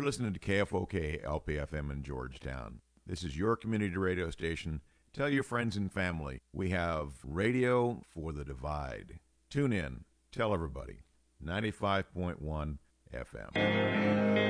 You're listening to KFOK LPFM in Georgetown. This is your community radio station. Tell your friends and family. We have radio for the divide. Tune in. Tell everybody. 95.1 FM.